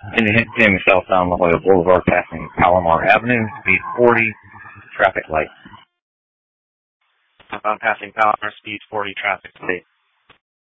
Continuing southbound La Jolla Boulevard, passing Palomar Avenue, speed 40, traffic light. Southbound passing Palomar, speed 40, traffic light.